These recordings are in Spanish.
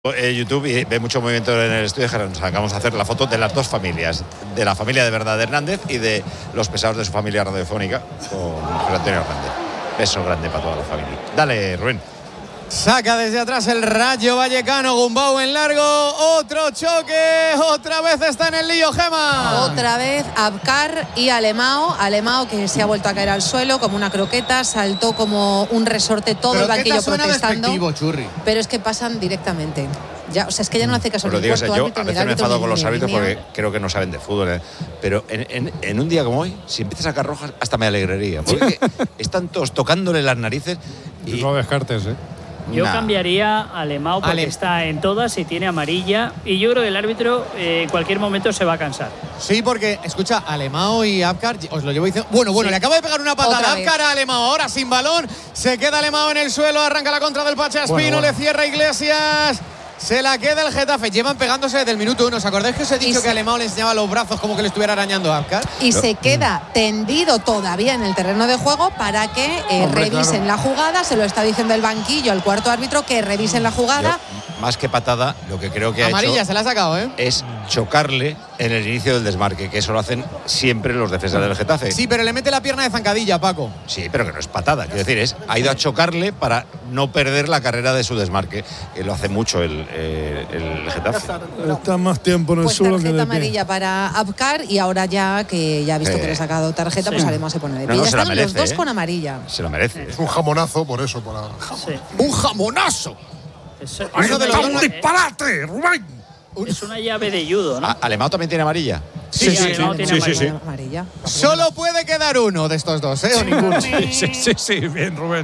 YouTube y ve mucho movimiento en el estudio. Nos acabamos de hacer la foto de las dos familias, de la familia de Verdad Hernández y de los pesados de su familia radiofónica con José Antonio Hernández. Beso grande para toda la familia. Dale, Rubén. Saca desde atrás el Rayo Vallecano, Gumbau en largo, otro choque, otra vez está en el lío Gema. Otra vez Abkar y Alemao que se ha vuelto a caer al suelo como una croqueta, saltó como un resorte todo el banquillo protestando. Churri. Pero es que pasan directamente. Ya, o sea, es que ya no hace caso ni el cuarto yo árbitro, a veces me enfado con los árbitros porque creo que no saben de fútbol, pero en un día como hoy, si empieza a sacar rojas, hasta me alegraría, porque están todos tocándole las narices y no descartes, Yo cambiaría a Alemao porque está en todas y tiene amarilla. Y yo creo que el árbitro en cualquier momento se va a cansar. Sí, porque, escucha, Alemao y Abkar, os lo llevo diciendo. Bueno, sí. Le acaba de pegar una patada Abkar a Alemao. Ahora sin balón. Se queda Alemao en el suelo. Arranca la contra del Pachaspino. Le cierra Iglesias. Se la queda el Getafe. Llevan pegándose desde el minuto 1. ¿Os acordáis que os he dicho que Alemao le enseñaba los brazos como que le estuviera arañando a Abkar? Y se queda tendido todavía en el terreno de juego para que revisen la jugada. Se lo está diciendo el banquillo al cuarto árbitro que revisen la jugada. Más que patada, lo que creo que amarilla ha hecho se la ha sacado, es chocarle en el inicio del desmarque, que eso lo hacen siempre los defensas del Getafe. Sí, pero le mete la pierna de zancadilla, Paco. Sí, pero que no es patada. Quiero decir, ha ido a chocarle para no perder la carrera de su desmarque, que lo hace mucho el Getafe. Está más tiempo en el suelo que de pie. Amarilla para Abkar y ahora ya que ya ha visto que le ha sacado tarjeta, pues Alemao se pone de pie. No, ya están merece, los dos con amarilla. Se lo merece. Es un jamonazo por eso. ¡Un jamonazo! Es un disparate, Rubén. Es una llave de judo, ¿no? ¿Alemao también tiene amarilla? Sí, tiene amarilla. Solo puede quedar uno de estos dos, ¿O ninguno? Sí, bien, Rubén.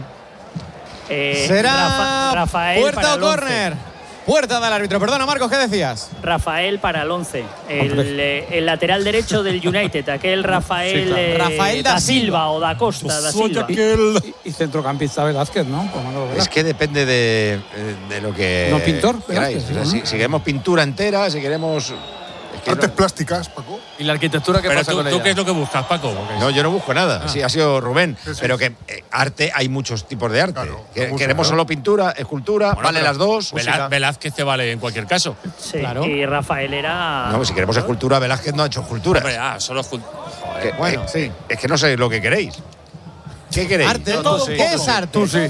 Será Rafael puerta o córner. Puerta del árbitro. Perdona, Marcos, ¿qué decías? Rafael para el 11. El lateral derecho del United. Aquel Rafael, Rafael da Silva o da Costa. Da Silva. Y centrocampista Velázquez, ¿no? Es que depende de lo que no, pintor, queráis. O sea, si queremos pintura entera, si queremos... Artes plásticas, Paco. ¿Y la arquitectura qué pasa con ella? ¿Tú qué es lo que buscas, Paco? No, yo no busco nada. Sí, ha sido Rubén. Sí. Pero que arte, hay muchos tipos de arte. Claro, queremos solo pintura, escultura, vale las dos. Velázquez te vale en cualquier caso. Sí, claro. Y Rafael era... No, si queremos escultura, Velázquez no ha hecho escultura. Solo escultura. Bueno, sí. Es que no sé lo que queréis. ¿Qué queréis? Arte. ¿Qué es arte? Tú sí.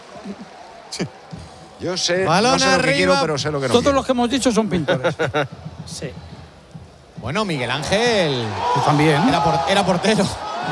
Yo sé, balón no sé lo que quiero, pero sé lo que no Todos quiero. los que hemos dicho son pintores. Sí. Bueno, Miguel Ángel. Tú también. Era portero.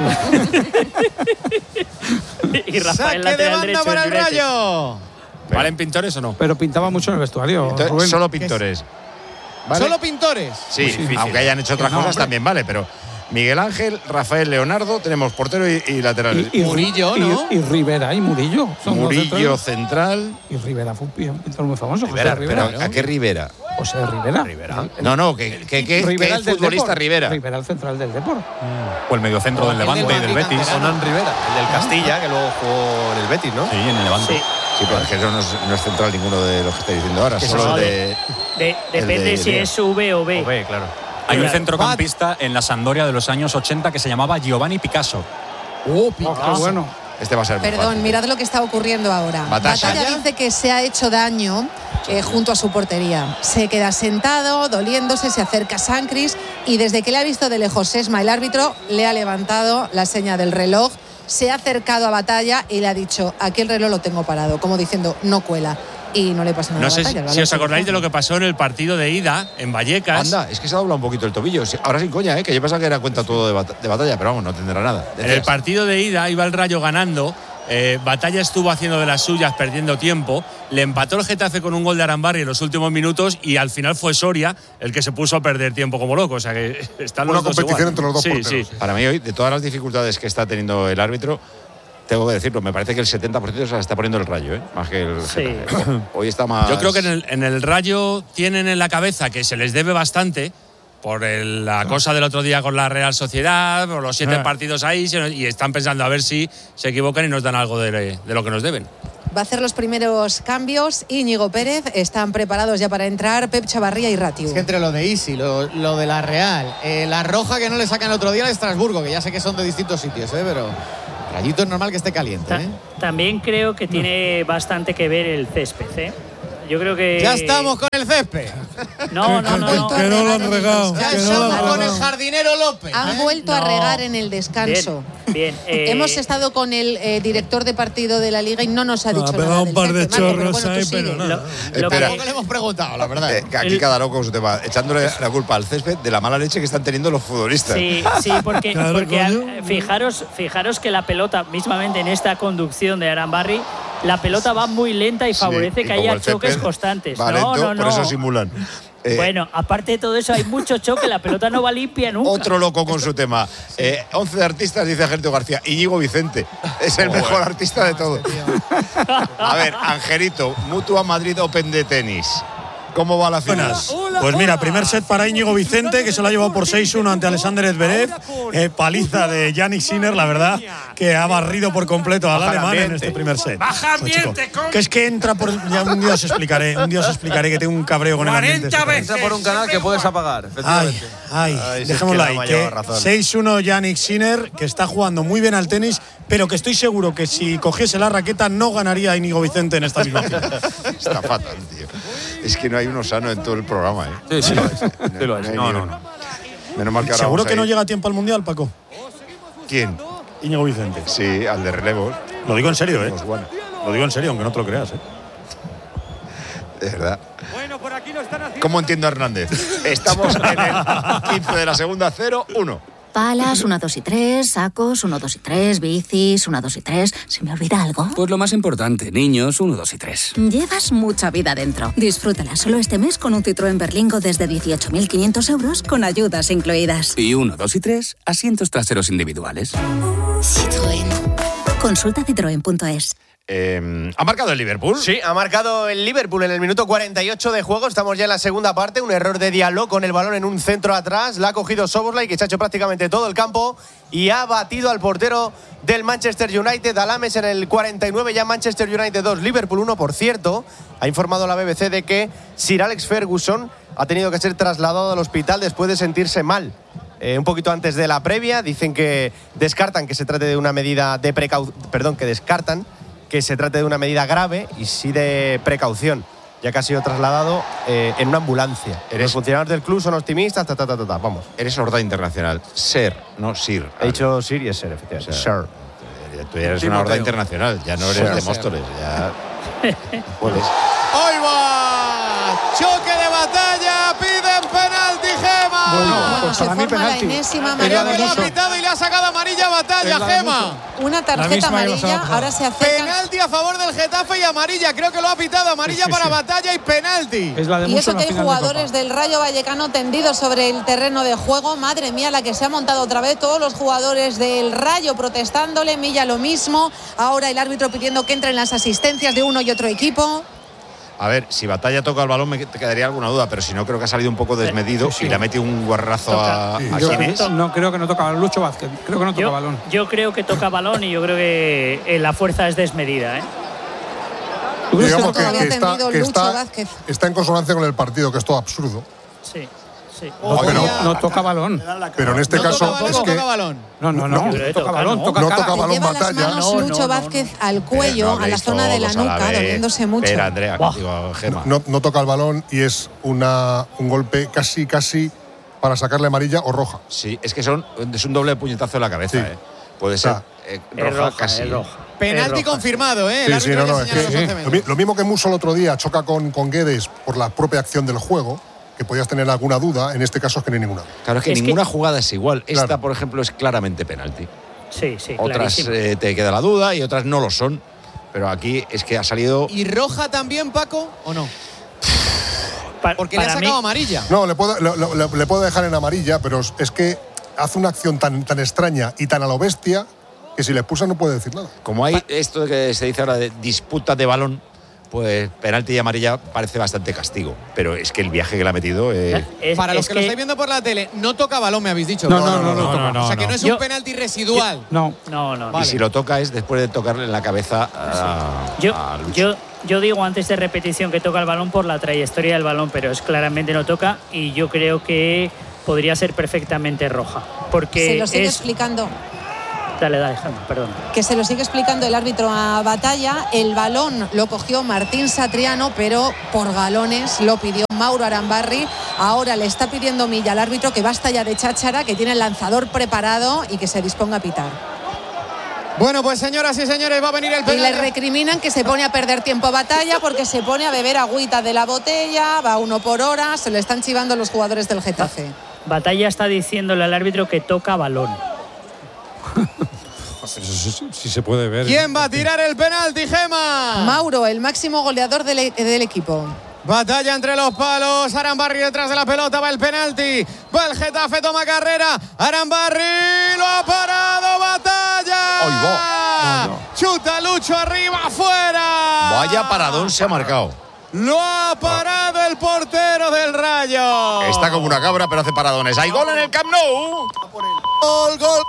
Y Rafael saque de banda para el Rayo. ¿Valen pintores o no? Pero pintaba mucho en el vestuario. Entonces, solo pintores. ¿Vale? ¿Solo pintores? Sí, aunque hayan hecho otras cosas también vale, pero Miguel Ángel, Rafael Leonardo, tenemos portero y lateral. Y Murillo, ¿no? Y Rivera y Murillo. Murillo central. Y Rivera fue un pintor muy famoso. Rivera, José Rivera. ¿Pero a qué Rivera? José Rivera. No, que es futbolista Rivera. Rivera, el central del Depor. O el mediocentro del Levante y del Betis. Onan Rivera, el del Castilla, que luego jugó en el Betis, ¿no? Sí, en el Levante. Sí, pero es que eso no es central ninguno de los que estáis diciendo ahora. Solo depende si es V o B. O B, claro. Hay un centrocampista en la Sampdoria de los años 80 que se llamaba Giovanni Picasso. Picasso. Qué bueno. Este va a ser muy Perdón, fácil. mirad lo que está ocurriendo ahora. Batalla dice que se ha hecho daño junto a su portería. Se queda sentado, doliéndose, se acerca a Sancris y desde que le ha visto de lejos Sesma, el árbitro, le ha levantado la seña del reloj, se ha acercado a Batalla y le ha dicho, aquí el reloj lo tengo parado, como diciendo, no cuela. Y no le pasa nada. No sé si os acordáis de lo que pasó en el partido de ida en Vallecas. Anda, es que se ha doblado un poquito el tobillo. Ahora sin coña, que yo pensaba que era cuenta todo de Batalla, pero vamos, no tendrá nada. En el partido de ida iba el Rayo ganando. Batalla estuvo haciendo de las suyas, perdiendo tiempo. Le empató el Getafe con un gol de Arambarri en los últimos minutos y al final fue Soria el que se puso a perder tiempo como loco. O sea que están los una dos competición igual. entre los dos porteros. Sí. Para mí hoy, de todas las dificultades que está teniendo el árbitro, tengo que decirlo, me parece que el 70% se la está poniendo el Rayo, más que el Getafe. Hoy está más... Yo creo que en el Rayo tienen en la cabeza que se les debe bastante por la cosa del otro día con la Real Sociedad, por los 7 partidos ahí, y están pensando a ver si se equivocan y nos dan algo de lo que nos deben. Va a hacer los primeros cambios Íñigo Pérez, están preparados ya para entrar Pep Chavarría y Ratiu. Es que entre lo de Isi, lo de la Real, la roja que no le sacan el otro día al Estrasburgo, que ya sé que son de distintos sitios, pero Rayito es normal que esté caliente. También creo que tiene bastante que ver el césped, Yo creo que… Ya estamos con el césped. No. Que no lo han regado. Ya estamos con el jardinero López. Han vuelto a regar en el descanso. Bien. Hemos estado con el director de partido de la Liga y no nos ha dicho nada. Ha pegado un del par de césped, Marco, chorros pero ahí, tú pero sigue. nada. Tampoco le hemos preguntado, la verdad. Que aquí cada loco con su tema, echándole la culpa al césped de la mala leche que están teniendo los futbolistas. Sí, porque Claro, coño. fijaros que la pelota, mismamente en esta conducción de Arambarri, la pelota va muy lenta y favorece Sí, y que como haya el césped choques constantes. va lento, No. por eso simulan. Bueno, aparte de todo eso, hay mucho choque, la pelota no va limpia nunca. Otro loco con su tema. 11 de artistas, dice Angelito García. Íñigo Vicente. Es el mejor artista de todos. A ver, Angelito, Mutua Madrid Open de tenis. ¿Cómo va la final? Buenas. Pues mira, primer set para Íñigo Vicente, que se lo ha llevado por 6-1 ante Alexander Zverev. Paliza de Yannick Sinner, la verdad, que ha barrido por completo al alemán en este primer set. ¡Baja ambiente, chico, que es que entra por… Ya un día os explicaré que tengo un cabreo con el ambiente. 40 veces. Entra por un canal que puedes apagar, efectivamente. Dejémoslo ahí. Que 6-1 Yannick Sinner, que está jugando muy bien al tenis, pero que estoy seguro que si cogiese la raqueta no ganaría a Íñigo Vicente en esta misma final. Está fatal, tío. Es que no hay uno sano en todo el programa, ¿eh? Sí, lo es. Sí lo es. hay No. ni uno. Menos mal que ahora ¿Seguro vamos que a no ir. llega a tiempo al Mundial, Paco? ¿Quién? Íñigo Vicente. Sí, al de relevos. Lo digo en serio, ¿eh? Pues bueno, Lo digo en serio, aunque no te lo creas, ¿eh? de verdad. ¿Cómo entiendo a Hernández? Estamos en el 15 de la segunda, 0-1. Palas, 1, 2 y 3, sacos, 1, 2 y 3, bicis, 1, 2 y 3. ¿Se me olvida algo? Pues lo más importante, niños, 1, 2 y 3. Llevas mucha vida dentro. Disfrútala solo este mes con un Citroën Berlingo desde 18.500 euros con ayudas incluidas. Y 1, 2 y 3, asientos traseros individuales. Citroën. Consulta citroen.es. ¿Ha marcado el Liverpool? Sí, ha marcado el Liverpool en el minuto 48 de juego. Estamos ya en la segunda parte. Un error de Diallo con el balón en un centro atrás. La ha cogido Szoboszlai, que se ha hecho prácticamente todo el campo y ha batido al portero del Manchester United. Alames en el 49, ya Manchester United 2, Liverpool 1. Por cierto, ha informado la BBC de que Sir Alex Ferguson ha tenido que ser trasladado al hospital después de sentirse mal. Un poquito antes de la previa, dicen que descartan que se trate de una medida de que se trate de una medida grave y sí de precaución, ya que ha sido trasladado en una ambulancia. Los funcionarios del club son optimistas, vamos. Eres Horda Internacional. Ser, no Sir. He dicho Sir y es Ser, efectivamente. Sir. Tú ya eres una Horda Internacional, ya no eres de Móstoles, ya puedes. ¡Hoy va! ¡Choque de batalla! ¡Piden penalti, Gema! Bueno, se forma la enésima amarilla. Creo que lo ha pitado y le ha sacado amarilla a Batalla, Gema. Una tarjeta amarilla, ahora se acerca. Penalti a favor del Getafe y amarilla. Creo que lo ha pitado. Amarilla para Batalla y penalti. Y eso que hay jugadores del Rayo Vallecano tendidos sobre el terreno de juego. Madre mía, la que se ha montado otra vez. Todos los jugadores del Rayo protestándole. Milla lo mismo. Ahora el árbitro pidiendo que entren las asistencias de uno y otro equipo. A ver, si Batalla toca el balón me quedaría alguna duda, pero si no creo que ha salido un poco desmedido y le ha metido un guarrazo a quién es. No creo que no toca Lucho Vázquez, creo que no toca balón. Yo creo que toca balón y yo creo que la fuerza es desmedida, ¿eh? Digamos que está en consonancia con el partido, que es todo absurdo. Sí. No toca balón. Pero en este caso es que No toca balón, toca no cara. toca balón Lleva las Batalla. manos Lucho Vázquez al cuello, a la zona de la nuca, doliéndose mucho. Espera, Andrea, digo, Gema. No toca el balón y es un golpe casi para sacarle amarilla o roja. Sí, es que es un doble puñetazo en la cabeza, Sí. Puede ser roja casi. Penalti confirmado, ¿eh? Sí, lo mismo que Musso el otro día choca con Guedes por la propia acción del juego, que podías tener alguna duda, en este caso es que no hay ninguna. Claro, es que ninguna jugada es igual. Esta, por ejemplo, es claramente penalti. Sí, Otras te queda la duda y otras no lo son. Pero aquí es que ha salido… ¿Y roja también, Paco, o no? Porque le ha sacado amarilla. No, le puedo dejar en amarilla, pero es que hace una acción tan extraña y tan a lo bestia que si le expulsan no puede decir nada. Como hay esto que se dice ahora de disputa de balón, pues penalti y amarilla parece bastante castigo. Pero es que el viaje que le ha metido… Para los que lo estáis viendo por la tele, no toca balón, me habéis dicho. No. O sea, que no es un penalti residual. No. Y si lo toca es después de tocarle en la cabeza a Lucho. Yo digo antes de repetición que toca el balón por la trayectoria del balón, pero es claramente no toca y yo creo que podría ser perfectamente roja. Porque se lo sigue explicando. Dale, Jaime, perdón. Que se lo sigue explicando el árbitro a Batalla. El balón lo cogió Martín Satriano, pero por galones lo pidió Mauro Arambarri. Ahora le está pidiendo Milla al árbitro que basta ya de cháchara, que tiene el lanzador preparado y que se disponga a pitar. Bueno, pues señoras y señores, va a venir el penal. Y le recriminan que se pone a perder tiempo a Batalla porque se pone a beber agüita de la botella, va 1 por hora, se lo están chivando los jugadores del Getafe. Batalla está diciéndole al árbitro que toca balón. Eso sí se puede ver. ¿Quién va a tirar el penalti, Gema? Mauro, el máximo goleador del equipo. Batalla entre los palos, Arambarri detrás de la pelota, va el penalti, va el Getafe, toma carrera, Arambarri lo ha parado, Batalla. Chuta Lucho arriba, afuera. Vaya paradón se ha marcado. Lo ha parado el portero del Rayo. Está como una cabra, pero hace paradones. Hay gol en el Camp Nou. Gol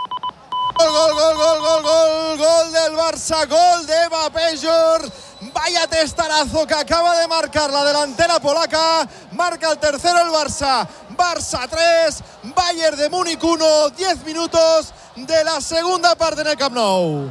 del Barça, gol de Eva Pejor. Vaya testarazo que acaba de marcar la delantera polaca. Marca el tercero el Barça. Barça 3, Bayern de Múnich 1. 10 minutos de la segunda parte en el Camp Nou.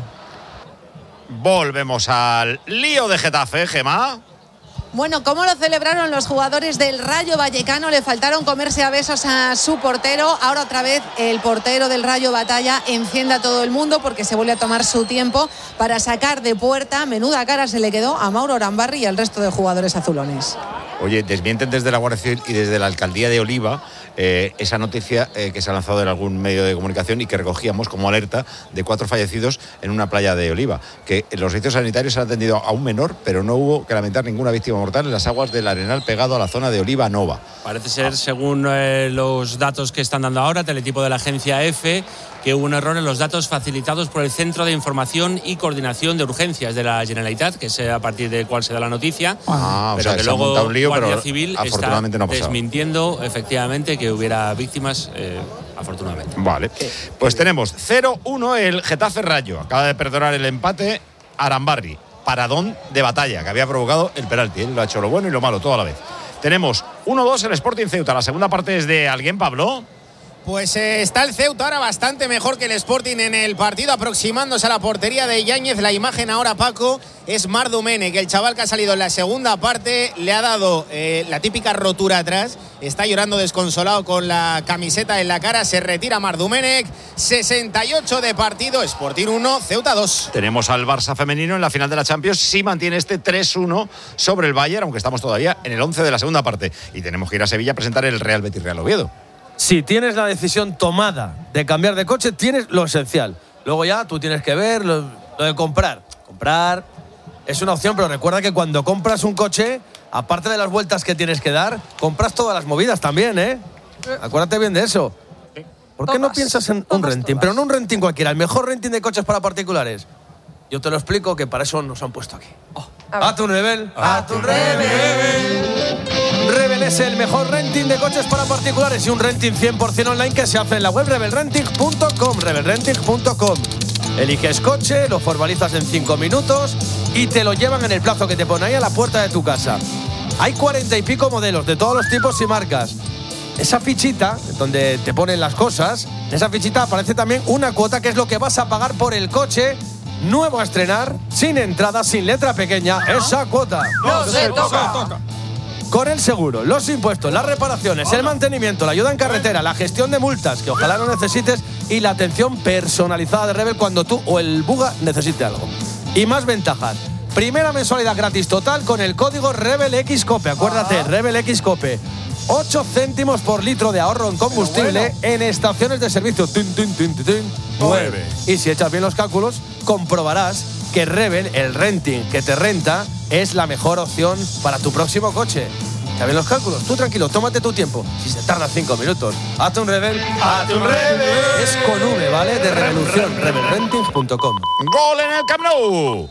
Volvemos al lío de Getafe, Gemma. Bueno, ¿cómo lo celebraron los jugadores del Rayo Vallecano? Le faltaron comerse a besos a su portero. Ahora otra vez el portero del Rayo Batalla enciende a todo el mundo porque se vuelve a tomar su tiempo para sacar de puerta. Menuda cara se le quedó a Mauro Arambarri y al resto de jugadores azulones. Oye, desmienten desde la Guardia Civil y desde la Alcaldía de Oliva esa noticia que se ha lanzado en algún medio de comunicación y que recogíamos como alerta de 4 fallecidos en una playa de Oliva. Que los servicios sanitarios han atendido a un menor, pero no hubo que lamentar ninguna víctima mortal en las aguas del Arenal pegado a la zona de Oliva Nova. Parece ser, según los datos que están dando ahora, teletipo de la agencia EFE, que hubo un error en los datos facilitados por el Centro de Información y Coordinación de Urgencias de la Generalitat, que es a partir del cual se da la noticia, pero o sea, que luego un lío, Guardia pero Civil afortunadamente está no ha pasado. desmintiendo efectivamente que hubiera víctimas, afortunadamente. Vale, pues tenemos 0-1 el Getafe Rayo. Acaba de perdonar el empate Arambarri. Paradón de Batalla, que había provocado el penalti. Él lo ha hecho lo bueno y lo malo, todo a la vez. Tenemos 1-2 el Sporting Ceuta. La segunda parte es de alguien, Pablo. Pues está el Ceuta ahora bastante mejor que el Sporting en el partido, aproximándose a la portería de Yáñez. La imagen ahora, Paco, es Marc Domènech, el chaval que ha salido en la segunda parte, le ha dado la típica rotura atrás, está llorando desconsolado con la camiseta en la cara, se retira Marc Domènech. 68 de partido, Sporting 1, Ceuta 2. Tenemos al Barça femenino en la final de la Champions, sí mantiene este 3-1 sobre el Bayern, aunque estamos todavía en el 11 de la segunda parte. Y tenemos que ir a Sevilla a presentar el Real Betis Real Oviedo. Si tienes la decisión tomada de cambiar de coche, tienes lo esencial. Luego ya tú tienes que ver lo de comprar. Comprar es una opción, pero recuerda que cuando compras un coche, aparte de las vueltas que tienes que dar, compras todas las movidas también, ¿eh? Acuérdate bien de eso. ¿Por qué no piensas en un renting? Pero no un renting cualquiera, el mejor renting de coches para particulares. Yo te lo explico, que para eso nos han puesto aquí. ¡A tu Rebel! ¡A tu Rebel! Rebel es el mejor renting de coches para particulares y un renting 100% online que se hace en la web rebelrenting.com. rebelrenting.com. Eliges coche, lo formalizas en 5 minutos y te lo llevan en el plazo que te pone ahí a la puerta de tu casa. Hay 40 y pico modelos de todos los tipos y marcas. Esa fichita, donde te ponen las cosas, en esa fichita aparece también una cuota que es lo que vas a pagar por el coche nuevo a estrenar, sin entrada, sin letra pequeña. Esa cuota no se toca. Con el seguro, los impuestos, las reparaciones, el mantenimiento, la ayuda en carretera, la gestión de multas, que ojalá no necesites, y la atención personalizada de Rebel cuando tú o el Buga necesite algo. Y más ventajas. Primera mensualidad gratis total con el código RebelXCOPE. Acuérdate, RebelXCOPE. 8 céntimos por litro de ahorro en combustible en estaciones de servicio. 9. Y si echas bien los cálculos, comprobarás que Rebel, el renting que te renta, es la mejor opción para tu próximo coche. ¿Está bien los cálculos? Tú tranquilo, tómate tu tiempo. Si se tarda 5 minutos, hazte un Rebel. ¡Hazte un Rebel! Es con V, ¿vale? De Revolución. Rebelrenting.com. ¡Gol en el Camp Nou!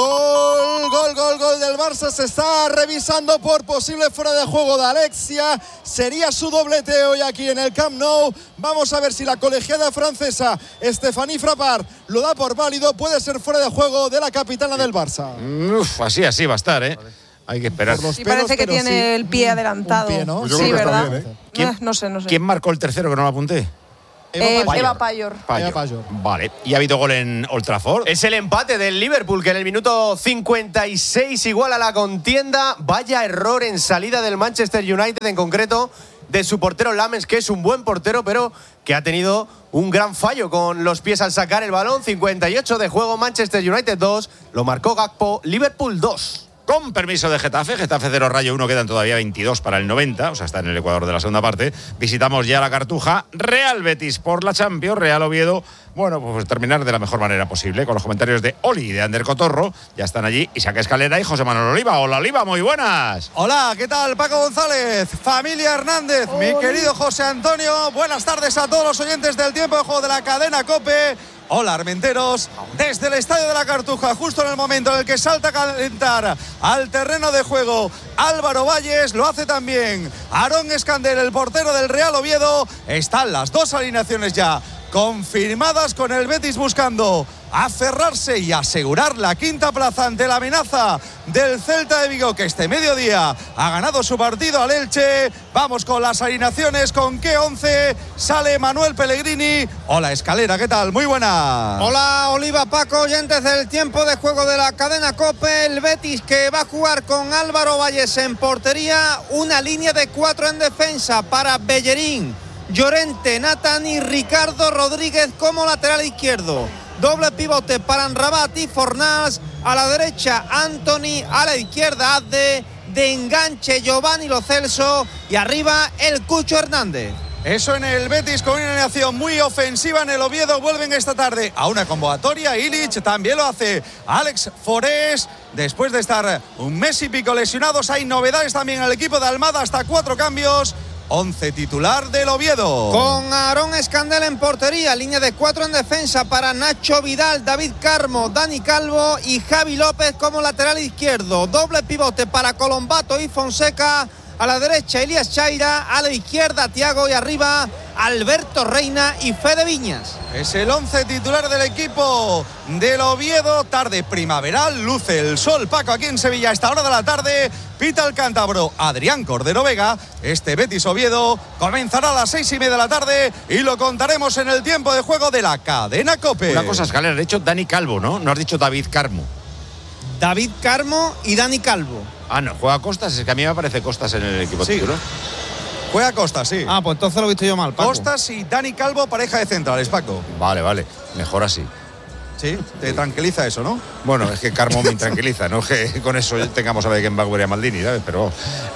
Gol del Barça. Se está revisando por posible fuera de juego de Alexia. Sería su doblete hoy aquí en el Camp Nou. Vamos a ver si la colegiada francesa Stéphanie Frappart lo da por válido. Puede ser fuera de juego de la capitana del Barça. Así va a estar, ¿eh? Hay que esperar. Y parece que tiene el pie adelantado. Un pie, ¿no? Sí, ¿verdad? Bien, ¿eh? No sé. ¿Quién marcó el tercero que no lo apunté? Eva Payor. Vale. ¿Y ha habido gol en Old Trafford? Es el empate del Liverpool, que en el minuto 56 iguala la contienda. Vaya error en salida del Manchester United, en concreto de su portero Lammens, que es un buen portero, pero que ha tenido un gran fallo con los pies al sacar el balón. 58 de juego, Manchester United 2, lo marcó Gakpo, Liverpool 2. Con permiso de Getafe 0, Rayo 1, quedan todavía 22 para el 90, o sea, está en el Ecuador de la segunda parte. Visitamos ya la Cartuja, Real Betis por la Champions, Real Oviedo. Bueno, pues terminar de la mejor manera posible, con los comentarios de Oli y de Ander Cotorro. Ya están allí Isaac Escalera y José Manuel Oliva. Hola, Oliva, muy buenas. Hola, ¿qué tal? Paco González, familia Hernández, mi querido José Antonio. Buenas tardes a todos los oyentes del Tiempo de Juego de la cadena COPE. Hola, armenteros, desde el Estadio de la Cartuja, justo en el momento en el que salta a calentar al terreno de juego Álvaro Valles, lo hace también Aarón Escandel, el portero del Real Oviedo. Están las dos alineaciones ya confirmadas, con el Betis buscando aferrarse y asegurar la quinta plaza ante la amenaza del Celta de Vigo, que este mediodía ha ganado su partido al Elche. Vamos con las alineaciones, con qué 11 sale Manuel Pellegrini. Hola, Escalera, ¿qué tal? Muy buena. Hola, Oliva, Paco, oyentes del Tiempo de Juego de la cadena COPE. El Betis, que va a jugar con Álvaro Valles en portería, una línea de 4 en defensa para Bellerín, Llorente, Nathan y Ricardo Rodríguez como lateral izquierdo. Doble pivote para Amrabat y Fornals. A la derecha Anthony, a la izquierda Abde, de enganche Giovanni Lo Celso y arriba el Cucho Hernández. Eso en el Betis, con una alineación muy ofensiva. En el Oviedo vuelven esta tarde a una convocatoria. Illich también lo hace. Alex Forés, después de estar un mes y pico lesionados. Hay novedades también en el equipo de Almada, hasta 4 cambios. 11 titular del Oviedo. Con Aarón Escandel en portería, línea de 4 en defensa para Nacho Vidal, David Carmo, Dani Calvo y Javi López como lateral izquierdo. Doble pivote para Colombato y Fonseca. A la derecha Elías Chaira, a la izquierda Thiago y arriba Alberto Reina y Fede Viñas. Es el 11 titular del equipo del Oviedo. Tarde primaveral, luce el sol, Paco, aquí en Sevilla a esta hora de la tarde. Pita el cántabro Adrián Cordero Vega. Este Betis Oviedo comenzará a las 6:30 de la tarde y lo contaremos en el Tiempo de Juego de la cadena COPE. Una cosa, Escalera, has dicho Dani Calvo, ¿no? No has dicho David Carmo. David Carmo y Dani Calvo. Ah, no, juega Costas, es que a mí me parece Costas en el equipo titular. Juega Costas, sí. Ah, pues entonces lo he visto yo mal, Paco. Costas y Dani Calvo, pareja de centrales, Paco. Vale, mejor así. Sí, te tranquiliza eso, ¿no? Bueno, es que Carmo me tranquiliza, no es que con eso tengamos a Beckenbauer y a Maldini, ¿sabes? Pero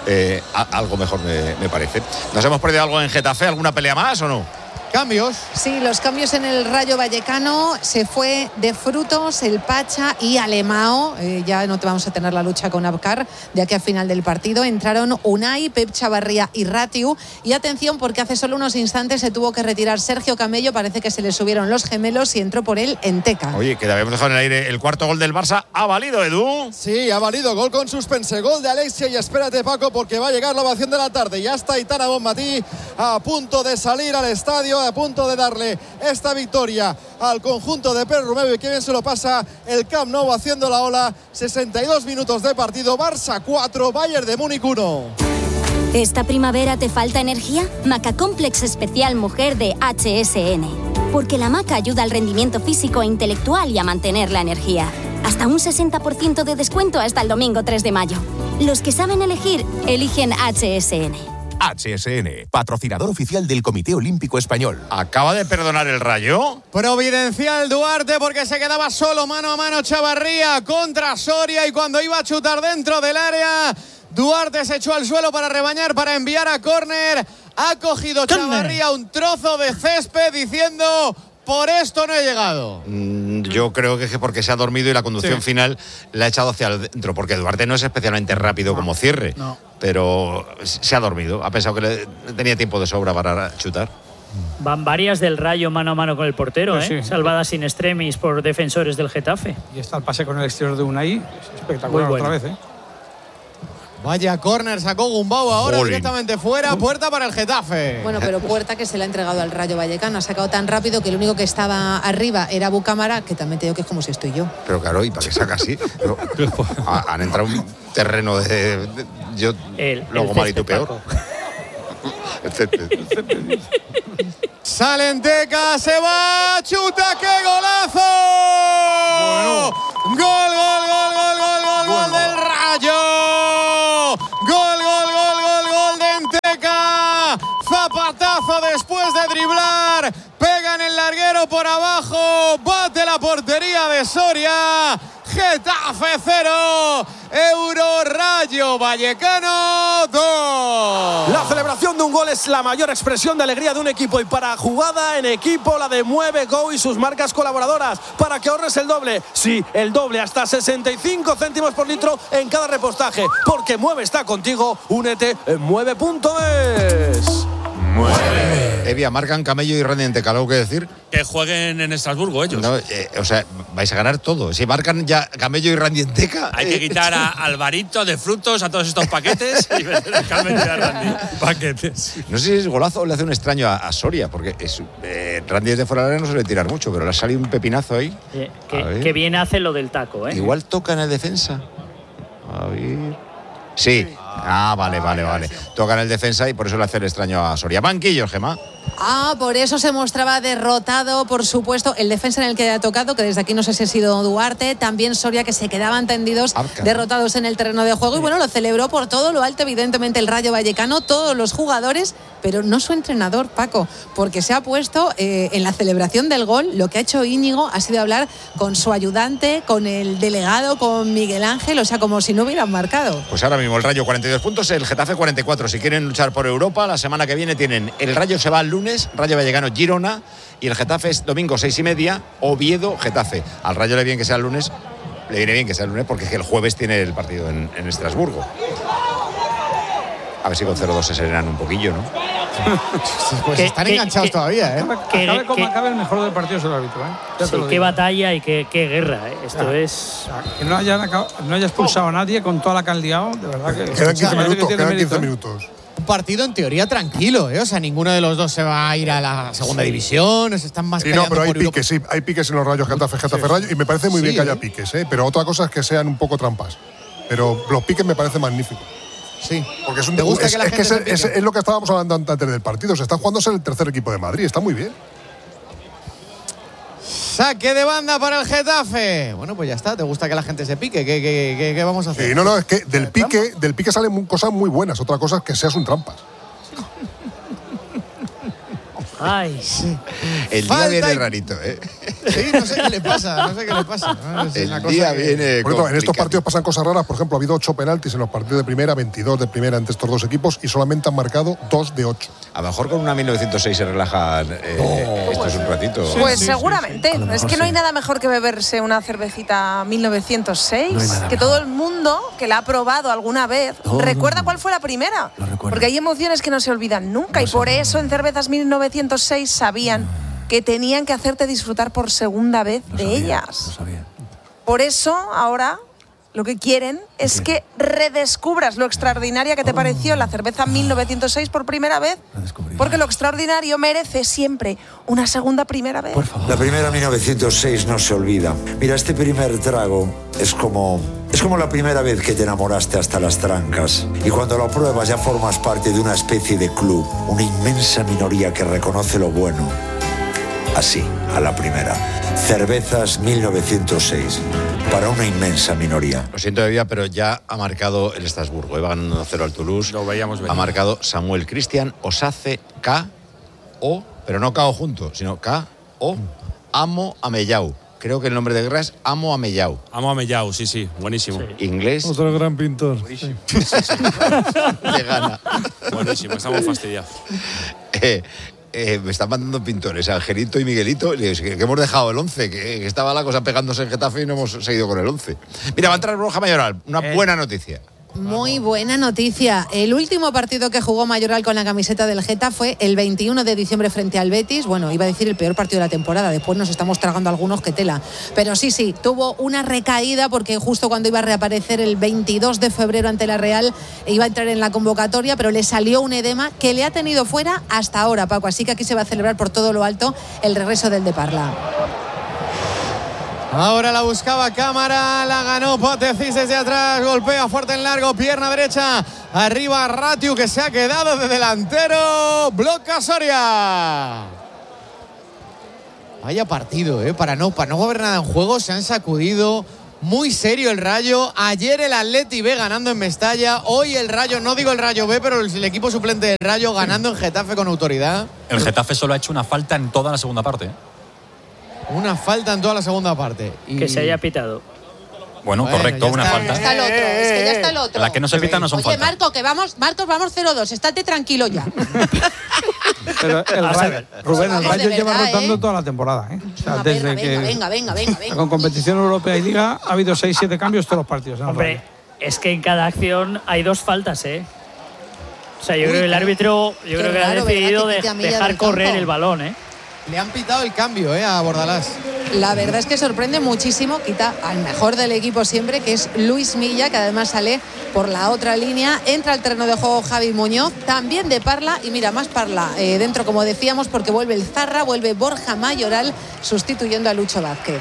algo mejor me parece. ¿Nos hemos perdido algo en Getafe? ¿Alguna pelea más o no? Cambios. Sí, los cambios en el Rayo Vallecano. Se fue de Frutos, el Pacha y Alemao. Ya no te vamos a tener la lucha con Abkar de aquí a final del partido. Entraron Unai, Pep Chavarría y Ratiu. Y atención, porque hace solo unos instantes se tuvo que retirar Sergio Camello. Parece que se le subieron los gemelos y entró por él Enteca. Oye, que habíamos dejado en el aire el cuarto gol del Barça. ¿Ha valido, Edu? Sí, ha valido. Gol con suspense. Gol de Alexia. Y espérate, Paco, porque va a llegar la ovación de la tarde. Ya está Aitana Bonmatí a punto de salir al estadio, a punto de darle esta victoria al conjunto de Pere Romeu, y que bien se lo pasa el Camp Nou haciendo la ola. 62 minutos de partido. Barça 4, Bayern de Múnich 1. ¿Esta primavera te falta energía? Maca Complex Especial Mujer de HSN. Porque la maca ayuda al rendimiento físico e intelectual y a mantener la energía. Hasta un 60% de descuento hasta el domingo 3 de mayo. Los que saben elegir, eligen HSN. HSN, patrocinador oficial del Comité Olímpico Español. ¿Acaba de perdonar el Rayo? Providencial Duarte, porque se quedaba solo mano a mano Chavarría contra Soria, y cuando iba a chutar dentro del área, Duarte se echó al suelo para rebañar, para enviar a córner. Ha cogido Chavarría un trozo de césped diciendo: por esto no he llegado. Yo creo que es porque se ha dormido y la conducción final la ha echado hacia adentro, porque Duarte no es especialmente rápido como cierre, pero se ha dormido, ha pensado que tenía tiempo de sobra para chutar. Van varias del Rayo mano a mano con el portero, Sí. salvadas in extremis por defensores del Getafe. Y está el pase con el exterior de Unai, es espectacular. Muy bueno. Otra vez, Vaya córner, sacó Gumbau ahora. Jolín. Directamente fuera, puerta para el Getafe. Bueno, pero puerta que se le ha entregado al Rayo Vallecano. Ha sacado tan rápido que el único que estaba arriba era Bucámara, que también te digo que es como si estoy yo. Pero claro, ¿y para qué saca así? Han entrado un terreno de luego mal y tú peor. Sale Enteca, se va, chuta, ¡qué golazo! Bueno. Gol del Rayo. Gol de Enteca. Zapatazo después de driblar. Pega en el larguero por abajo. Bate la portería de Soria. Getafe 0, Rayo Vallecano 2. La celebración de un gol es la mayor expresión de alegría de un equipo, y para jugada en equipo la de Mueve Go y sus marcas colaboradoras, para que ahorres el doble. Sí, el doble, hasta 65 céntimos por litro en cada repostaje, porque Mueve está contigo. Únete en mueve.es. Evia, marcan Camello y Randy Enteca, ¿algo que decir? Que jueguen en Estrasburgo ellos. No, o sea, vais a ganar todo. Si marcan ya Camello y Randy Enteca. Hay que quitar a Alvarito, de Frutos, a todos estos paquetes y meter a Camello y a Randy. Paquetes. No sé si es golazo o le hace un extraño a Soria, porque Randy desde fuera del área no suele tirar mucho, pero le ha salido un pepinazo ahí. Que bien hace lo del taco, ¿eh? Igual toca en el defensa. A ver. Sí. Vale. Toca en el defensa y por eso le hace el extraño a Soria. Banquillo, Gemma. Por eso se mostraba derrotado, por supuesto, el defensa en el que ha tocado, que desde aquí no sé si ha sido Duarte, también Soria, que se quedaban tendidos, derrotados en el terreno de juego. Y bueno, lo celebró por todo lo alto, evidentemente, el Rayo Vallecano, todos los jugadores, pero no su entrenador, Paco, porque se ha puesto en la celebración del gol. Lo que ha hecho Íñigo ha sido hablar con su ayudante, con el delegado, con Miguel Ángel, o sea, como si no hubieran marcado. Pues ahora mismo el Rayo 42 puntos, el Getafe 44. Si quieren luchar por Europa, la semana que viene tienen el Rayo se va el lunes, Rayo Vallecano Girona, y el Getafe es domingo 6:30, Oviedo Getafe. Al Rayo le viene bien que sea el lunes, porque es que el jueves tiene el partido en Estrasburgo. A ver si con 0-2 se serenan un poquillo, ¿no? Pues están enganchados todavía, ¿eh? Acabe como acabe, el mejor del partido es el árbitro, ¿eh? Sí, qué batalla y qué guerra, ¿eh? Esto es... Que no haya expulsado a nadie con toda la que han liado, de verdad que... Quedan 15 minutos. Un partido en teoría tranquilo, ¿eh? O sea, ninguno de los dos se va a ir a la segunda división, se están más no, pero hay piques, sí, hay piques en los Rayos Getafe Rayo, y me parece muy bien que haya piques, ¿eh? Pero otra cosa es que sean un poco trampas. Pero los piques me parece magnífico. Sí. Porque es lo que estábamos hablando antes del partido. Se está jugando el tercer equipo de Madrid. Está muy bien. Saque de banda para el Getafe. Bueno, pues ya está. ¿Te gusta que la gente se pique? ¿Qué vamos a hacer? Sí, no, es que del pique salen cosas muy buenas. Otra cosa es que seas un trampas. Ay, sí. El día viene rarito, ¿eh? Sí, no sé qué le pasa. El día viene. Por ejemplo, en estos partidos pasan cosas raras. Por ejemplo, ha habido 8 penaltis en los partidos de primera, 22 de primera entre estos dos equipos y solamente han marcado 2 de 8. A lo mejor con una 1906 se relajan estos un ratito. Pues seguramente. Sí. Es que no hay nada mejor que beberse una cervecita 1906. Que todo el mundo que la ha probado alguna vez recuerda cuál fue la primera. Porque hay emociones que no se olvidan nunca. Y por eso en Cervezas 1906 sabían que tenían que hacerte disfrutar por segunda vez de ellas. Por eso ahora lo que quieren es que redescubras lo extraordinaria que te pareció la cerveza 1906 por primera vez, porque lo extraordinario merece siempre una segunda primera vez. La primera 1906 no se olvida. Mira, este primer trago es como la primera vez que te enamoraste hasta las trancas. Y cuando lo pruebas ya formas parte de una especie de club, una inmensa minoría que reconoce lo bueno. Así, a la primera. Cervezas 1906. Para una inmensa minoría. Lo siento, Evia, pero ya ha marcado el Estrasburgo. Va ganando 1-0 al Toulouse. Lo veíamos venir. Ha marcado Samuel Cristian Osace K.O., pero no K.O. junto, sino K.O. Amo Amellau. Creo que el nombre de guerra es Amo Amellau. Amo Amellau, sí, buenísimo. Sí. Inglés. Otro gran pintor. Buenísimo. Sí. De gana. Buenísimo, estamos fastidiados. Me están mandando pintores, Angelito y Miguelito, que hemos dejado el 11, que estaba la cosa pegándose en Getafe y no hemos seguido con el 11. Mira, va a entrar Borja Mayoral, una buena noticia. Muy buena noticia. El último partido que jugó Mayoral con la camiseta del Getafe fue el 21 de diciembre frente al Betis. Bueno, iba a decir el peor partido de la temporada. Después nos estamos tragando algunos que tela. Pero sí, tuvo una recaída porque justo cuando iba a reaparecer el 22 de febrero ante la Real iba a entrar en la convocatoria, pero le salió un edema que le ha tenido fuera hasta ahora, Paco. Así que aquí se va a celebrar por todo lo alto el regreso del de Parla. Ahora la buscaba Cámara, la ganó Potecis desde atrás, golpea fuerte en largo, pierna derecha, arriba Ratiu que se ha quedado de delantero, bloca Soria. Vaya partido, para no haber nada en juego, se han sacudido. Muy serio el Rayo. Ayer el Atleti B ganando en Mestalla. Hoy el Rayo, no digo el Rayo B, pero el equipo suplente del Rayo ganando en Getafe con autoridad. El Getafe solo ha hecho una falta en toda la segunda parte. Una falta en toda la segunda parte. Que se haya pitado. Bueno, correcto, una falta. Ya está el otro, es que ya está el otro. Las que no se pitan no son Oye, faltas. Marcos, vamos 0-2. Estate tranquilo ya. Pero el Rayo, Rubén, el Rayo lleva rotando toda la temporada. O sea, desde venga. con competición europea y liga ha habido 6-7 cambios todos los partidos. Hombre, es que en cada acción hay 2 faltas, O sea, yo creo que el árbitro ha decidido dejar correr el balón, Le han pitado el cambio, a Bordalás. La verdad es que sorprende muchísimo, quita al mejor del equipo siempre, que es Luis Milla, que además sale por la otra línea. Entra al terreno de juego Javi Muñoz, también de Parla, y mira, más Parla dentro, como decíamos, porque vuelve el Zarra, vuelve Borja Mayoral, sustituyendo a Lucho Vázquez.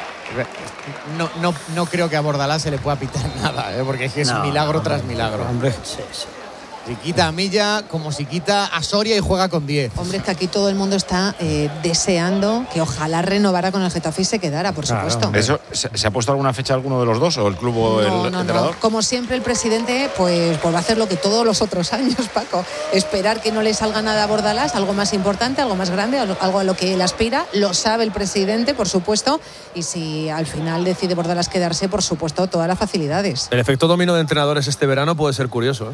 No creo que a Bordalás se le pueda pitar nada, porque es que es milagro tras milagro. Hombre. Si quita a Milla, como si quita a Soria y juega con 10. Hombre, es que aquí todo el mundo está deseando que ojalá renovara con el Getafe y se quedara, por supuesto. ¿Eso, ¿Se ha puesto alguna fecha alguno de los dos o el club o el entrenador? No. Como siempre el presidente pues va a hacer lo que todos los otros años, Paco. Esperar que no le salga nada a Bordalás, algo más importante, algo más grande, algo a lo que él aspira. Lo sabe el presidente, por supuesto. Y si al final decide Bordalás quedarse, por supuesto, todas las facilidades. El efecto dominó de entrenadores este verano puede ser curioso,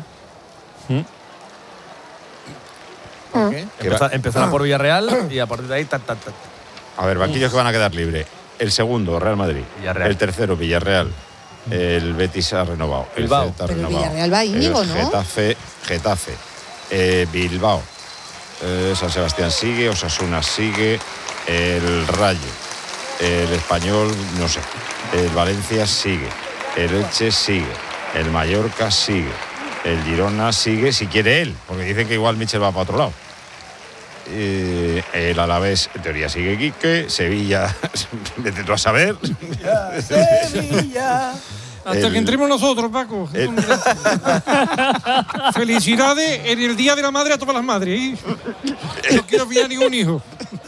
¿Por qué? Empezará por Villarreal y a partir de ahí A ver, banquillos que van a quedar libres. El segundo, Real Madrid. Villarreal. El tercero, Villarreal. El Betis ha renovado. El Bilbao. Celta ha Pero renovado. Villarreal va Íñigo, el ¿no? Getafe. Bilbao. San Sebastián sigue. Osasuna sigue. El Rayo. El Español, no sé. El Valencia sigue. El Elche sigue. El Mallorca sigue. El Girona sigue, si quiere él, porque dicen que igual Michel va para otro lado. El Alavés, en teoría, sigue Quique. Sevilla, vete tú a saber. Sevilla. Hasta que entremos nosotros, Paco. Felicidades en el Día de la Madre a todas las madres. No quiero pillar ningún hijo.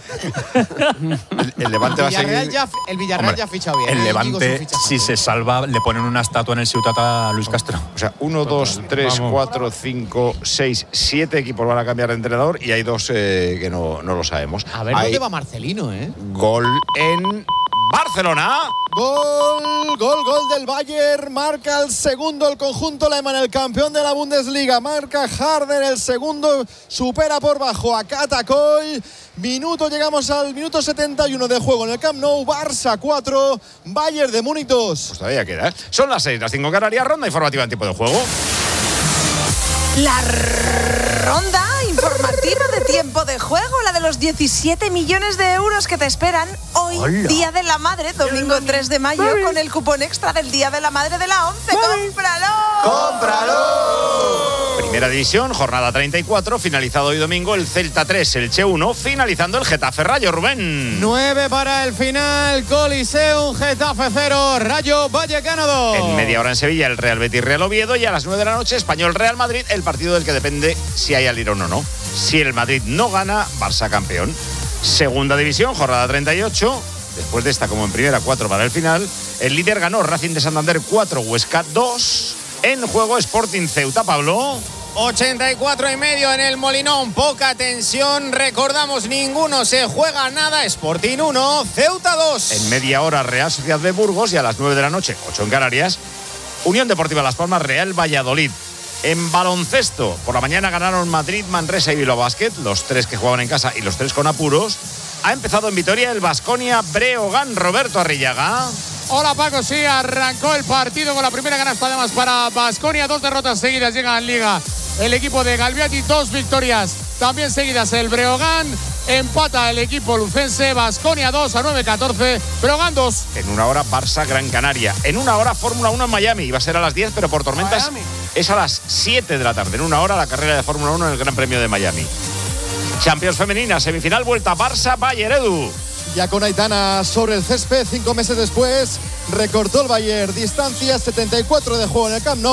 El Levante va a seguir. El Villarreal ya ha fichado bien. El Levante, si se salva, le ponen una estatua en el Ciutat a Luis Castro. O sea, 1, 2, 3, 4, 5, 6, 7 equipos van a cambiar de entrenador y hay 2 que no lo sabemos. A ver dónde va Marcelino, Gol en Barcelona. Gol del Bayern. Marca el segundo el conjunto alemán, el campeón de la Bundesliga. Marca Harden el segundo. Supera por bajo a Katakoy. Llegamos al minuto 71 de juego en el Camp Nou. Barça 4, Bayern de Múnich 2. Pues todavía queda. Son las 6, las 5 Canarias. Ronda informativa en tiempo de juego. La ronda informativa de tiempo de juego, la de los 17 millones de euros que te esperan hoy, ¡hola! Día de la Madre, domingo 3 de mayo, con el cupón extra del Día de la Madre de la 11. ¡Cómpralo! ¡Cómpralo! Primera división, jornada 34, finalizado hoy domingo el Celta 3, el Che 1, finalizando el Getafe Rayo, Rubén. 9 para el final, Coliseum, Getafe 0, Rayo Vallecano 2. En media hora en Sevilla el Real Betis Real Oviedo y a las 9 de la noche Español Real Madrid, el partido del que depende si hay alirón o no. Si el Madrid no gana, Barça campeón. Segunda división, jornada 38. Después de esta, como en primera, 4 para el final. El líder ganó Racing de Santander 4, Huesca 2. En juego Sporting Ceuta, Pablo. 84,5 en el Molinón, poca tensión. Recordamos, ninguno se juega nada. Sporting 1, Ceuta 2. En media hora Real Sociedad de Burgos y a las 9 de la noche, 8 en Canarias, Unión Deportiva Las Palmas, Real Valladolid. En baloncesto, por la mañana ganaron Madrid, Manresa y Bilbao Basket, los 3 que jugaban en casa y los 3 con apuros. Ha empezado en Vitoria el Baskonia Breogán, Roberto Arrillaga. Hola Paco, sí, arrancó el partido con la primera canasta además para Baskonia, 2 derrotas seguidas llegan en Liga. El equipo de Galviati, 2 victorias también seguidas el Breogán. Empata el equipo lucense, Baskonia 2 a 9-14, Breogán 2. En una hora Barça Gran Canaria. En una hora Fórmula 1 en Miami. Iba a ser a las 10, pero por tormentas Miami. Es a las 7 de la tarde. En una hora la carrera de Fórmula 1 en el Gran Premio de Miami. Champions femenina, semifinal, vuelta Barça-Bayern, Edu. Ya con Aitana sobre el césped, 5 meses después, recortó el Bayern. Distancia 74 de juego en el Camp Nou.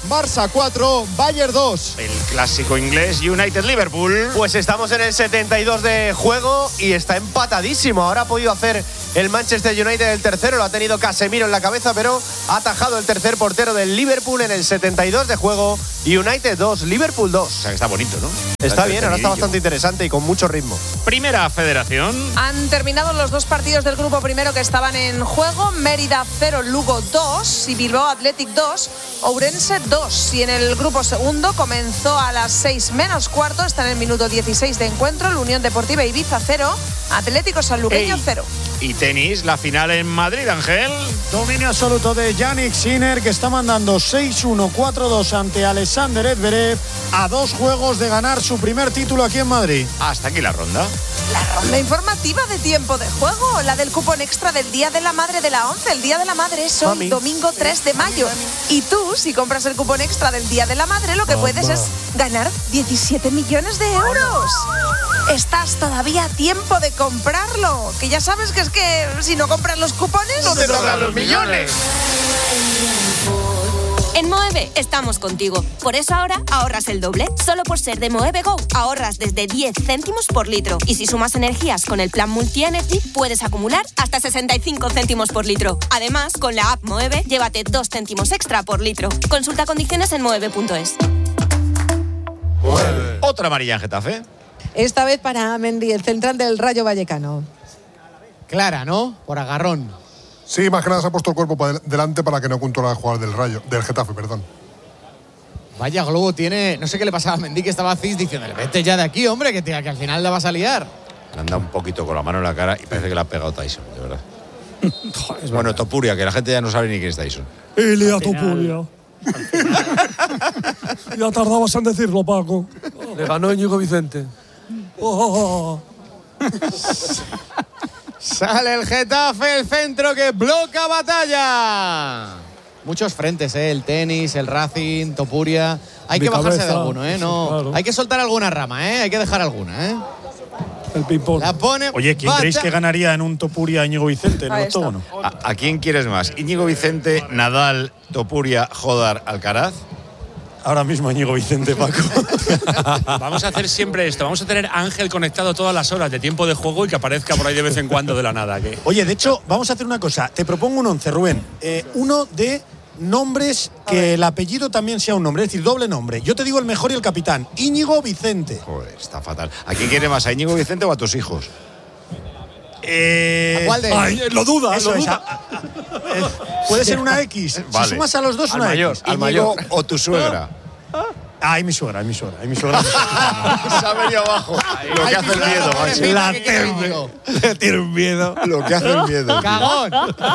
Barça 4, Bayern 2. El clásico inglés United-Liverpool. Pues estamos en el 72 de juego y está empatadísimo. Ahora ha podido hacer el Manchester United el tercero, lo ha tenido Casemiro en la cabeza, pero ha atajado el tercer portero del Liverpool en el 72 de juego. United 2, Liverpool 2. O sea que está bonito, ¿no? Está bien, ahora está bastante interesante y con mucho ritmo. Primera federación. Han terminado los dos partidos del grupo primero que estaban en juego. Mérida 0, Lugo 2 y Bilbao Athletic 2, Ourense 2. Y en el grupo segundo comenzó a las 6:15, está en el minuto 16 de encuentro. La Unión Deportiva Ibiza 0, Atlético Sanluqueño 0. Y tenis, la final en Madrid, Ángel. Dominio absoluto de Yannick Sinner, que está mandando 6-1, 4-2 ante Alexander Zverev, a 2 juegos de ganar su primer título aquí en Madrid. Hasta aquí la ronda. La ronda informativa de tiempo de juego, la del cupón extra del Día de la Madre de la 11. El Día de la Madre es hoy, domingo 3 de mayo. Y tú, si compras el cupón extra del Día de la Madre, lo que puedes es ganar 17 millones de euros. Estás todavía a tiempo de comprarlo. Que ya sabes que es que si no compras los cupones, no te tocan los millones. En Moeve estamos contigo. Por eso ahora ahorras el doble. Solo por ser de Moeve Go ahorras desde 10 céntimos por litro. Y si sumas energías con el plan Multi-Energy, puedes acumular hasta 65 céntimos por litro. Además, con la app Moeve, llévate 2 céntimos extra por litro. Consulta condiciones en moeve.es. Otra amarilla en Getafe. Esta vez para Mendy, el central del Rayo Vallecano. Clara, ¿no? Por agarrón. Sí, más que nada se ha puesto el cuerpo para delante para que no controla el jugador del Getafe, perdón. Vaya globo tiene. No sé qué le pasaba a Mendy, que estaba Cis diciéndole: vete ya de aquí, hombre, que al final la vas a liar. Le anda un poquito con la mano en la cara y parece que le ha pegado Tyson, de verdad. Bueno, Topuria, que la gente ya no sabe ni quién es Tyson. Ilia Topuria. Ya tardabas en decirlo, Paco. Le ganó Íñigo Vicente. Sale el Getafe, el centro que bloca batalla. Muchos frentes, el tenis, el Racing, Topuria. Hay que bajarse de alguno, no. Claro. Hay que soltar alguna rama, hay que dejar alguna, El ping-pong. La pone. Oye, ¿quién creéis que ganaría en un Topuria Íñigo Vicente en el octógono? ¿A quién quieres más? ¿Íñigo Vicente, Nadal, Topuria, Jodar, Alcaraz? Ahora mismo Íñigo Vicente, Paco. Vamos a hacer siempre esto. Vamos a tener a Ángel conectado todas las horas de tiempo de juego y que aparezca por ahí de vez en cuando de la nada. Oye, de hecho, vamos a hacer una cosa. Te propongo un 11, Rubén. Uno de nombres que el apellido también sea un nombre, es decir, doble nombre. Yo te digo el mejor y el capitán. Íñigo Vicente. Joder, está fatal. ¿A quién quiere más? ¿A Íñigo Vicente o a tus hijos? ¿A cuál de ellos? Ay, lo duda. Puede ser una X. Vale. Si sumas a los dos, al una mayor, X. ¿Al mayor o tu suegra? Ay, mi suegra. Se ha venido abajo. Lo que hace el miedo, macho. La teme. Le tiene un miedo. Lo que hace el miedo. ¡Cagón!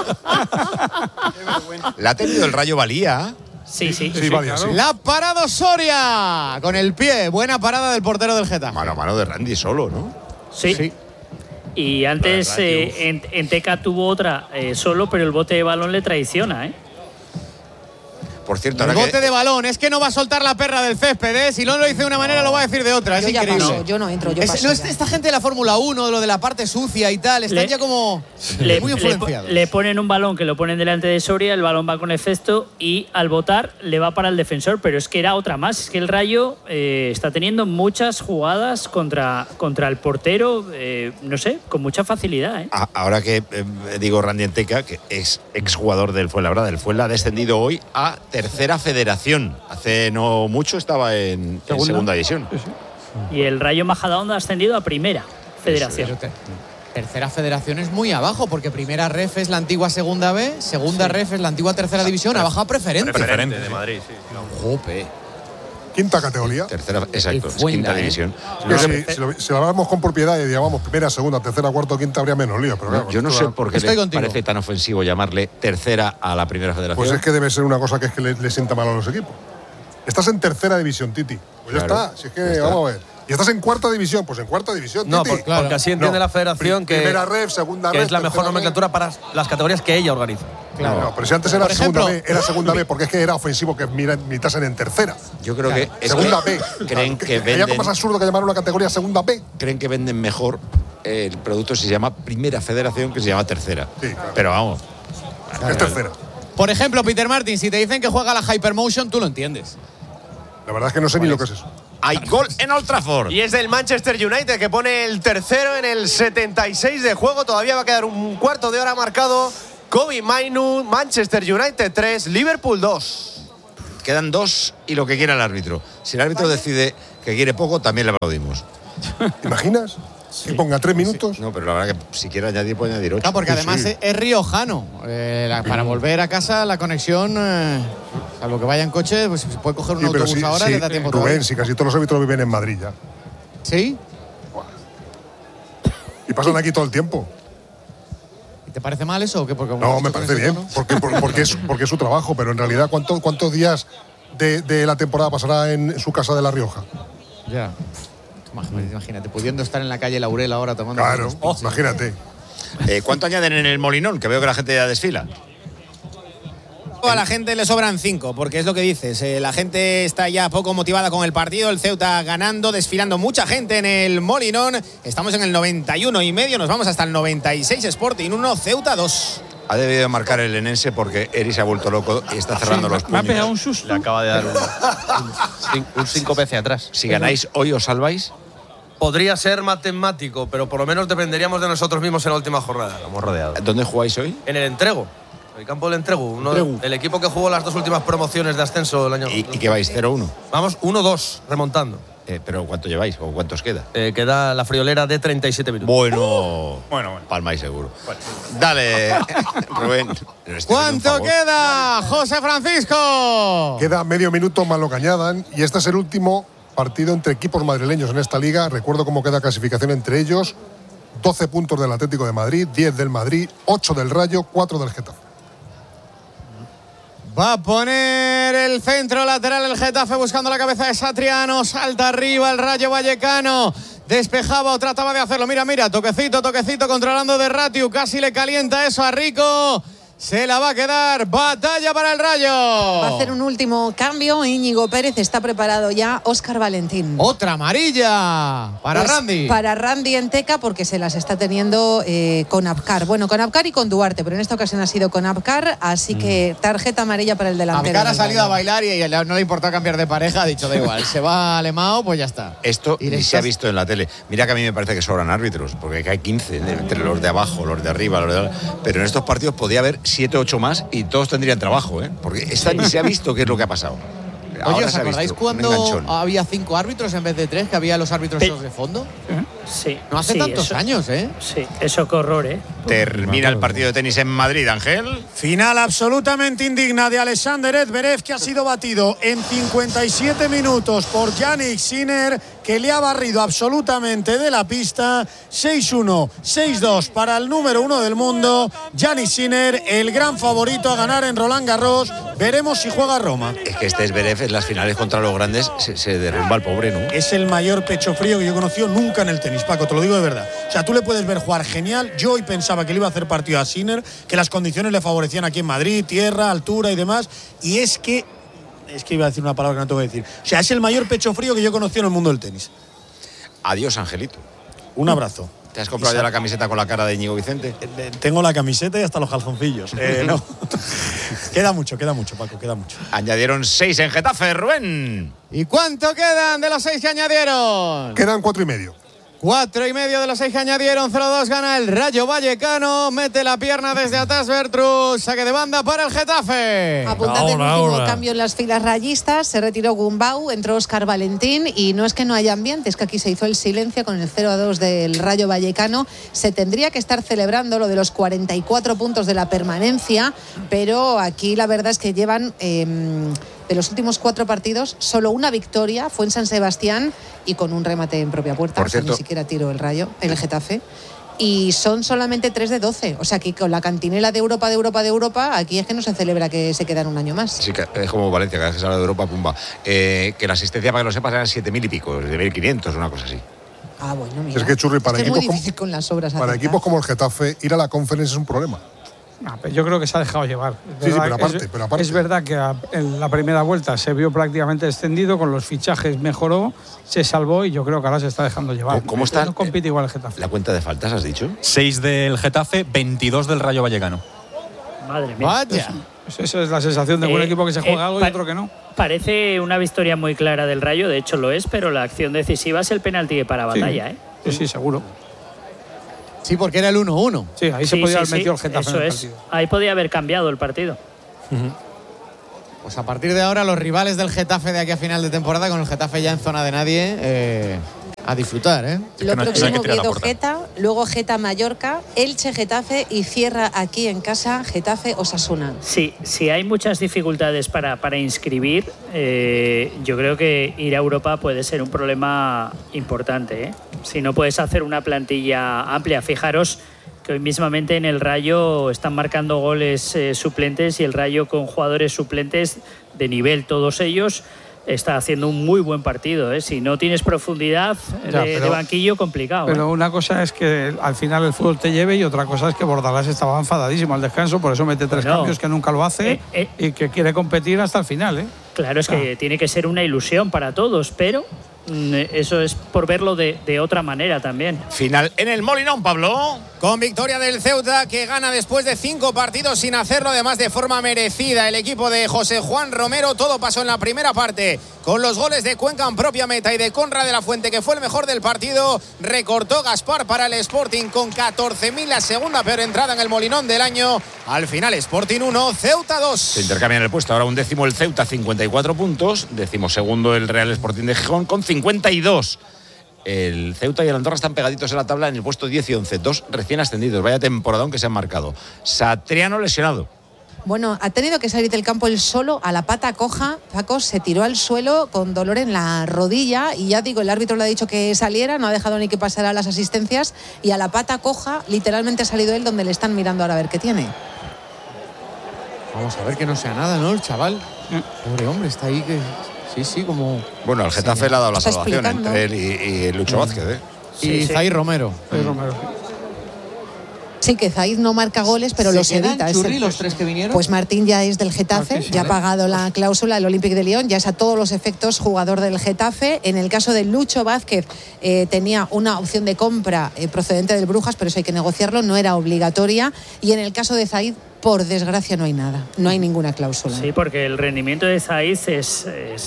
¿La ha tenido el Rayo Valía? Sí. Valía, sí. La ha parado Soria con el pie. Buena parada del portero del Getafe. Mano a mano de Randy solo, ¿no? Sí. Y antes en Teca tuvo otra solo, pero el bote de balón le traiciona, Por cierto, el bote de balón, es que no va a soltar la perra del césped, si no lo dice de una manera lo va a decir de otra, es increíble. Paso, yo no entro, yo paso. Esta gente de la Fórmula 1, lo de la parte sucia y tal, están ya como muy influenciados. Le ponen un balón que lo ponen delante de Soria, el balón va con el cesto y al botar le va para el defensor, pero es que era otra más, es que el Rayo está teniendo muchas jugadas contra el portero, no sé, con mucha facilidad. Ahora que digo Randy Enteca, que es exjugador del Fuenlabrada, el Fuenla ha descendido hoy a tercera federación. Hace no mucho estaba en segunda división. Y el Rayo Majadahonda ha ascendido a primera federación. Tercera federación es muy abajo, porque primera ref es la antigua segunda B, segunda ref es la antigua tercera división, ha bajado preferente. Preferente de Madrid, sí. Jope. Quinta categoría. Tercera, exacto, quinta división. Si lo hablamos con propiedad y digamos primera, segunda, tercera, cuarta o quinta, habría menos lío. Pero claro, yo no sé por qué le parece tan ofensivo llamarle tercera a la primera federación. Pues es que debe ser una cosa que es que le sienta mal a los equipos. Estás en tercera división, Titi. Pues ya está. Si es que vamos a ver. Y estás en cuarta división, pues en cuarta división, Titi. No, porque así entiende la federación que primera ref, segunda que ref, es la mejor nomenclatura para las categorías que ella organiza. Claro. No, pero si antes era segunda B, era segunda B, porque es que era ofensivo que militasen en tercera. Yo creo que es segunda B. Creen que venden. Sería como más absurdo que llamar una categoría segunda B. Creen que venden mejor el producto si se llama primera federación que se llama tercera. Sí, claro. Pero vamos. Es tercera. Por ejemplo, Peter Martin, si te dicen que juega la Hypermotion, tú lo entiendes. La verdad es que no sé ni lo que es eso. Hay gol en Old Trafford. Y es del Manchester United que pone el tercero en el 76 de juego. Todavía va a quedar un cuarto de hora marcado. Kobe Mainu, Manchester United 3, Liverpool 2. Quedan 2 y lo que quiera el árbitro. Si el árbitro decide que quiere poco, también le aplaudimos. ¿Te imaginas? Que ponga 3 minutos. Sí. No, pero la verdad que si quiere añadir, puede añadir 8. Claro, porque además es riojano. Para volver a casa, la conexión, salvo que vaya en coche, pues se puede coger un autobús ahora y le da tiempo todo. Rubén, si casi todos los árbitros viven en Madrid ya. ¿Sí? Y pasan aquí todo el tiempo. ¿Y te parece mal eso o qué? Porque no, me parece bien, porque es su trabajo, pero en realidad, ¿cuántos días de la temporada pasará en su casa de La Rioja? Ya. Imagínate, pudiendo estar en la calle Laurel ahora tomando. Claro, imagínate. ¿Cuánto añaden en el Molinón? Que veo que la gente ya desfila. A la gente le sobran 5, porque es lo que dices. La gente está ya poco motivada con el partido. El Ceuta ganando, desfilando mucha gente en el Molinón. Estamos en el 91,5. Nos vamos hasta el 96. Sporting 1, Ceuta 2. Ha debido marcar el Enense porque Eri se ha vuelto loco y está cerrando los puños. Me ha pegado un susto. Le acaba de dar un 5 hacia atrás. Si ganáis hoy, ¿os salváis? Podría ser matemático, pero por lo menos dependeríamos de nosotros mismos en la última jornada. Estamos rodeados. ¿Dónde jugáis hoy? En el Entrego. El campo del Entrego. El equipo que jugó las 2 últimas promociones de ascenso el año. ¿Y qué vais? ¿0-1? Vamos 1-2, remontando. ¿Pero cuánto lleváis o cuánto os queda? Queda la friolera de 37 minutos. Bueno. Palma y seguro. Bueno. Dale, Rubén. ¿Cuánto queda, José Francisco? Queda medio minuto más lo que añadan. Y este es el último partido entre equipos madrileños en esta liga. Recuerdo cómo queda clasificación entre ellos. 12 puntos del Atlético de Madrid, 10 del Madrid, 8 del Rayo, 4 del Getafe. Va a poner el centro lateral el Getafe buscando la cabeza de Satriano. Salta arriba el Rayo Vallecano. Despejaba o trataba de hacerlo. Mira, toquecito, controlando de Ratiu. Casi le calienta eso a Rico. Se la va a quedar. Batalla para el Rayo. Va a hacer un último cambio. Íñigo Pérez está preparado ya. Óscar Valentín. Otra amarilla para Randy. Para Randy Enteca porque se las está teniendo con Abkar. Bueno, con Abkar y con Duarte, pero en esta ocasión ha sido con Abkar. Así que tarjeta amarilla para el delantero. Abkar ha salido a bailar y no le importa cambiar de pareja. Ha dicho, da igual, se va Alemão, pues ya está. Esto ni se ha visto en la tele. Mira que a mí me parece que sobran árbitros, porque hay 15 entre los de abajo, los de arriba, los de... Pero en estos partidos podía haber 7 o 8 más y todos tendrían trabajo, porque esta ni se ha visto qué es lo que ha pasado. Oye, ¿os acordáis cuando había 5 árbitros en vez de 3, que había los árbitros esos de fondo? Sí. No hace tantos años, Sí, eso qué horror, Termina el partido de tenis en Madrid, Ángel. Final absolutamente indigna de Alexander Zverev, que ha sido batido en 57 minutos por Jannik Sinner, que le ha barrido absolutamente de la pista. 6-1, 6-2 para el número 1 del mundo. Jannik Sinner, el gran favorito a ganar en Roland Garros. Veremos si juega a Roma. Es que este Zverev en las finales contra los grandes se derrumba al pobre, ¿no? Es el mayor pecho frío que yo he conocido nunca en el tenis, Paco, te lo digo de verdad. O sea, tú le puedes ver jugar genial. Yo hoy pensaba que le iba a hacer partido a Sinner, que las condiciones le favorecían aquí en Madrid, tierra, altura y demás. Y es que iba a decir una palabra que no tengo que decir. O sea, es el mayor pecho frío que yo he conocido en el mundo del tenis. Adiós, Angelito. Un abrazo. ¿Te has comprado ya la camiseta con la cara de Íñigo Vicente? Tengo la camiseta y hasta los calzoncillos. No. Queda mucho, Paco, queda mucho. Añadieron 6 en Getafe, Rubén. ¿Y cuánto quedan de los 6 que añadieron? Quedan 4,5. 4,5 de los 6 que añadieron. 0-2 gana el Rayo Vallecano. Mete la pierna desde atrás Bertrus. Saque de banda para el Getafe. Apuntando el último cambio en las filas rayistas. Se retiró Gumbau, entró Óscar Valentín. Y no es que no haya ambiente, es que aquí se hizo el silencio con el 0-2 del Rayo Vallecano. Se tendría que estar celebrando lo de los 44 puntos de la permanencia. Pero aquí la verdad es que llevan... de los últimos 4 partidos, solo una victoria fue en San Sebastián y con un remate en propia puerta. Por cierto, ni siquiera tiró el Getafe. Y son solamente 3 de 12. O sea, que con la cantinela de Europa, aquí es que no se celebra que se quedan un año más. Sí, que es como Valencia, cada vez que se habla de Europa, pumba. Que la asistencia, para que lo sepas, eran 7.000 y pico, de 1.500, una cosa así. Ah, bueno, mira. Es que, Churri, para es muy difícil con las obras. Para equipos como el Getafe, ir a la Conference es un problema. No, pero yo creo que se ha dejado llevar. Sí, pero aparte. Es verdad que en la primera vuelta se vio prácticamente descendido, con los fichajes mejoró, se salvó y yo creo que ahora se está dejando llevar. ¿Cómo está? No compite igual el Getafe. ¿La cuenta de faltas has dicho? 6 del Getafe, 22 del Rayo Vallecano. Madre mía. Vaya. Pues esa es la sensación de un equipo que se juega algo y otro que no. Parece una victoria muy clara del Rayo, de hecho lo es, pero la acción decisiva es el penalti para Batalla. Sí, seguro. Sí, porque era el 1-1. Sí, ahí se podía haber metido el Getafe en el partido. Ahí podía haber cambiado el partido. Pues a partir de ahora los rivales del Getafe de aquí a final de temporada, con el Getafe ya en zona de nadie, a disfrutar, ¿eh? Lo próximo Oviedo-Geta, luego Geta-Mallorca, Elche-Getafe y cierra aquí en casa Getafe-Osasuna. Sí, si hay muchas dificultades para inscribir, yo creo que ir a Europa puede ser un problema importante, ¿eh? Si no puedes hacer una plantilla amplia, fijaros que hoy mismamente en el Rayo están marcando goles suplentes y el Rayo con jugadores suplentes de nivel, todos ellos, está haciendo un muy buen partido, ¿eh? Si no tienes profundidad de banquillo, complicado. Pero una cosa es que al final el fútbol te lleve y otra cosa es que Bordalás estaba enfadadísimo al descanso, por eso mete 3 cambios que nunca lo hace y que quiere competir hasta el final, ¿eh? Claro, es que tiene que ser una ilusión para todos, pero eso es por verlo de otra manera también. Final en el Molinón, Pablo. Con victoria del Ceuta, que gana después de 5 partidos sin hacerlo, además de forma merecida. El equipo de José Juan Romero, todo pasó en la primera parte con los goles de Cuenca en propia meta y de Conrad de la Fuente, que fue el mejor del partido. Recortó Gaspar para el Sporting con 14.000, la segunda peor entrada en el Molinón del año. Al final, Sporting 1, Ceuta 2. Se intercambian el puesto. Ahora un décimo el Ceuta, 54 puntos. Decimosegundo el Real Sporting de Gijón con 52. El Ceuta y el Andorra están pegaditos en la tabla en el puesto 10 y 11. 2 recién ascendidos. Vaya temporadón que se han marcado. Satriano lesionado. Bueno, ha tenido que salir del campo él solo, a la pata coja. Paco se tiró al suelo con dolor en la rodilla y ya digo, el árbitro le ha dicho que saliera, no ha dejado ni que pasara las asistencias y a la pata coja literalmente ha salido él donde le están mirando ahora a ver qué tiene. Vamos a ver que no sea nada, ¿no? El chaval. Pobre hombre, está ahí que... Sí, como... Bueno, al Getafe le ha dado la salvación entre él y Lucho Vázquez, ¿eh? Y Zaid Romero. Sí, que Zaid no marca goles, pero los evita. Churri, los 3 que vinieron? Pues Martín ya es del Getafe, ya ha pagado la cláusula del Olympique de Lyon, ya es a todos los efectos jugador del Getafe. En el caso de Lucho Vázquez, tenía una opción de compra procedente del Brujas, pero eso hay que negociarlo, no era obligatoria. Y en el caso de Zaid, por desgracia, no hay nada, no hay ninguna cláusula. Sí, porque el rendimiento de Zaid es